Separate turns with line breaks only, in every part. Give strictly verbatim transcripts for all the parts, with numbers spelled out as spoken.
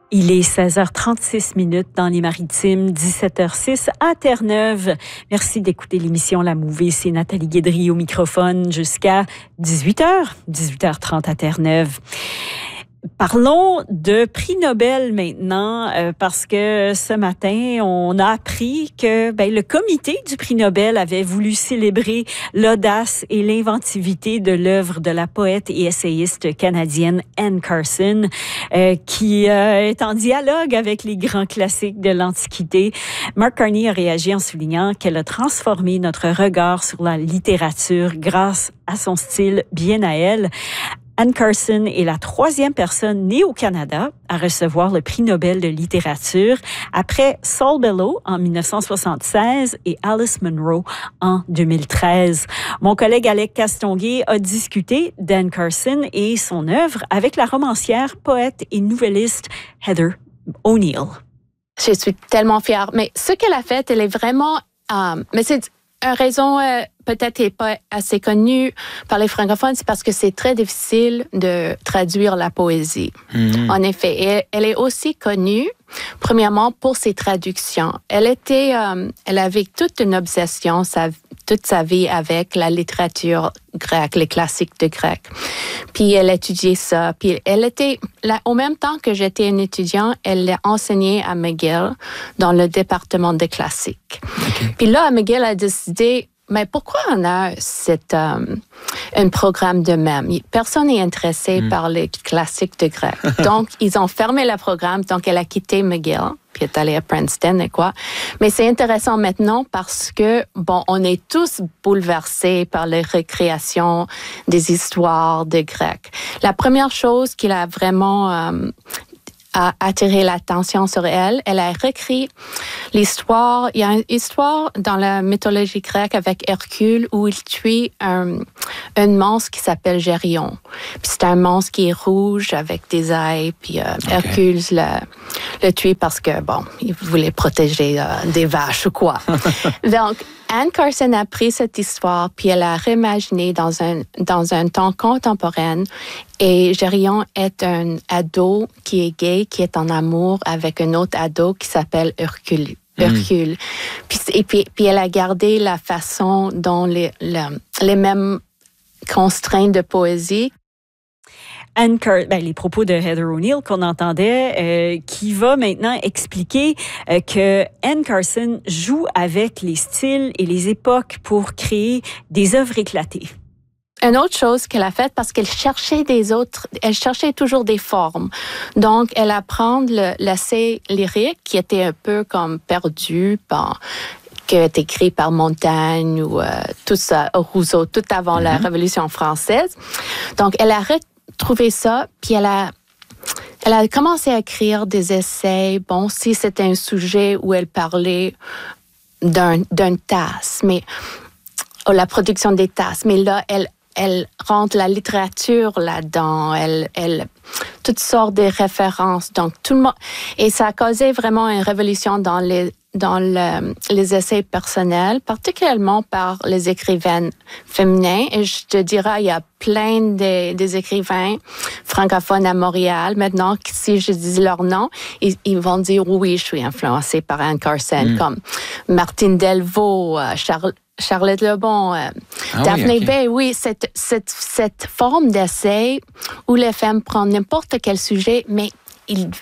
Il est seize heures trente-six minutes dans les Maritimes, dix-sept heures six à Terre-Neuve. Merci d'écouter l'émission La Mouvée. C'est Nathalie Guédry au microphone jusqu'à dix-huit heures, dix-huit heures trente à Terre-Neuve. Parlons de prix Nobel maintenant, euh, parce que ce matin, on a appris que ben, le comité du prix Nobel avait voulu célébrer l'audace et l'inventivité de l'œuvre de la poète et essayiste canadienne Anne Carson, euh, qui euh, est en dialogue avec les grands classiques de l'Antiquité. Mark Carney a réagi en soulignant qu'elle a transformé notre regard sur la littérature grâce à son style bien à elle. Anne Carson est la troisième personne née au Canada à recevoir le prix Nobel de littérature après Saul Bellow en dix-neuf cent soixante-seize et Alice Munro en deux mille treize. Mon collègue Alec Castonguay a discuté d'Anne Carson et son œuvre avec la romancière, poète et nouvelliste Heather O'Neill.
Je suis tellement fière. Mais ce qu'elle a fait, elle est vraiment... Um, mais c'est une raison... Euh, peut-être n'est pas assez connue par les francophones, c'est parce que c'est très difficile de traduire la poésie. Mmh. En effet, et elle est aussi connue, premièrement, pour ses traductions. Elle était, euh, elle avait toute une obsession, sa, toute sa vie avec la littérature grecque, les classiques de grec. Puis elle étudiait ça. Puis elle était, là, au même temps que j'étais une étudiante, elle enseignait à McGill dans le département de classiques. Okay. Puis là, McGill a décidé, mais pourquoi on a cette, um, un programme de même? Personne n'est intéressé mm. par les classiques de grec. Donc, ils ont fermé le programme. Donc, elle a quitté McGill, puis est allée à Princeton et quoi. Mais c'est intéressant maintenant parce que, bon, on est tous bouleversés par les recréations des histoires de Grecs. La première chose qu'il a vraiment... Um, a attiré l'attention sur elle. Elle a réécrit l'histoire. Il y a une histoire dans la mythologie grecque avec Hercule où il tue un, un monstre qui s'appelle Gérion. Puis c'est un monstre qui est rouge avec des ailes. Puis euh, okay. Hercule le, le tue parce que, bon, il voulait protéger euh, des vaches ou quoi. Donc, Anne Carson a pris cette histoire puis elle a réimaginé dans un, dans un temps contemporain. Et Gérion est un ado qui est gay, qui est en amour avec un autre ado qui s'appelle Hercule. Hercule. Mm. Puis, et puis, puis elle a gardé la façon dont les, les, les mêmes constraintes de poésie.
Anne Car- ben, les propos de Heather O'Neill qu'on entendait, euh, qui va maintenant expliquer euh, que Anne Carson joue avec les styles et les époques pour créer des œuvres éclatées.
Une autre chose qu'elle a faite, parce qu'elle cherchait des autres, elle cherchait toujours des formes. Donc, elle apprend le, l'essai lyrique qui était un peu comme perdu par... qui est écrit par Montaigne ou euh, tout ça, Rousseau, tout avant mm-hmm. la Révolution française. Donc, elle a retrouvé ça, puis elle a, elle a commencé à écrire des essais. Bon, si c'était un sujet où elle parlait d'un, d'un tasse, mais oh, la production des tasses, mais là, elle elle rentre la littérature là-dedans, elle, elle, toutes sortes de références. Donc, tout le monde, et ça a causé vraiment une révolution dans les, dans le, les essais personnels, particulièrement par les écrivaines féminines. Et je te dirais, il y a plein de, des écrivains francophones à Montréal. Maintenant, si je dis leur nom, ils, ils vont dire oui, je suis influencée par Anne Carson, mm. comme Martine Delvaux, Charles, Charlotte Lebon, euh, ah Daphné oui, okay. Bay, oui, cette, cette, cette forme d'essai où les femmes prennent n'importe quel sujet, mais ils,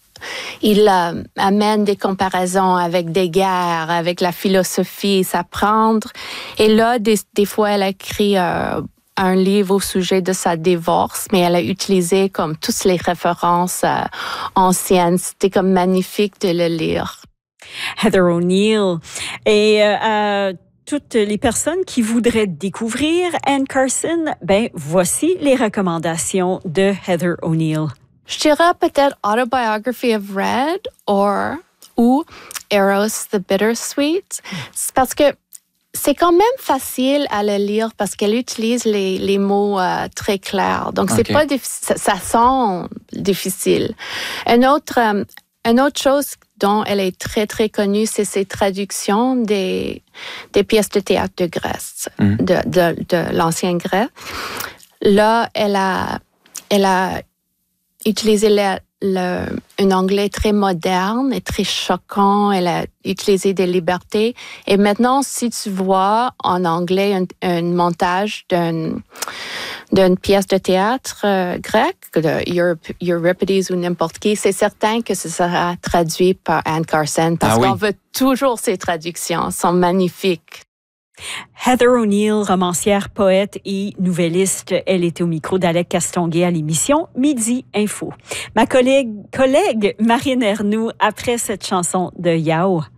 ils euh, amènent des comparaisons avec des guerres, avec la philosophie, s'apprendre. Et là, des, des fois, elle a écrit euh, un livre au sujet de sa divorce, mais elle a utilisé comme toutes les références euh, anciennes. C'était comme magnifique de le lire.
Heather O'Neill. Et euh, toutes les personnes qui voudraient découvrir Anne Carson, ben voici les recommandations de Heather O'Neill.
Je dirais peut-être Autobiography of Red or, ou Eros the Bittersweet. C'est parce que c'est quand même facile à le lire parce qu'elle utilise les, les mots euh, très clairs. Donc, c'est okay. pas difficile, ça, ça sent difficile. Une autre, euh, une autre chose dont elle est très, très connue, c'est ses traductions des, des pièces de théâtre de Grèce, mm. de, de, de l'ancienne Grèce. Là, elle a, elle a utilisé la, le, un anglais très moderne et très choquant. Elle a utilisé des libertés. Et maintenant, si tu vois en anglais un, un montage d'un, d'une pièce de théâtre euh, grec, de Euripides ou n'importe qui, c'est certain que ce sera traduit par Anne Carson parce ah, qu'on oui. veut toujours ces traductions. Elles sont magnifiques.
Heather O'Neill, romancière, poète et nouvelliste, elle était au micro d'Alec Castonguay à l'émission Midi Info. Ma collègue, collègue Marine Ernoult, après cette chanson de Yao.